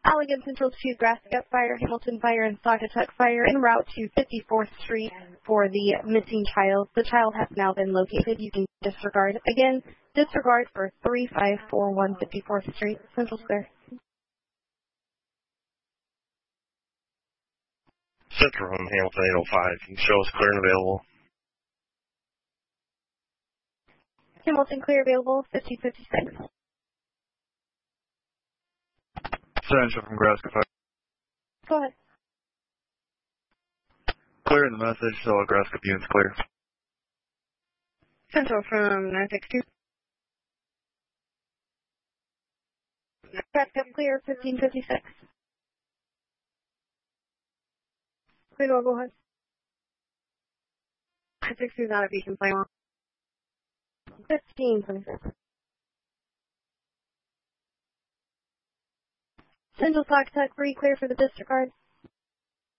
Allegan Central to Grascap Fire, Hamilton Fire, and Saugatuck Fire en route to 54th Street for the missing child. The child has now been located. You can disregard. Again, disregard for 3541 54th Street, Central Square. Central from Hamilton 805. You can show us clear and available. Hamilton clear available, 5056. Central from Grascap Fire. Go ahead. Clear in the message, so all Grascap units clear. Central from 962. Grascap clear, 1556. Clear, go ahead. 962 is out of Beacon Play 1526. Central Saugatuck, clear for the disregard.